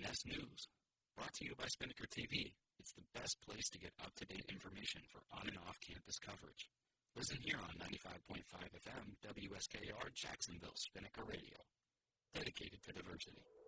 Best News. Brought to you by Spinnaker TV. It's the best place to get up-to-date information for on- and off-campus coverage. Listen here on 95.5 FM, WSKR, Jacksonville, Spinnaker Radio. Dedicated to diversity.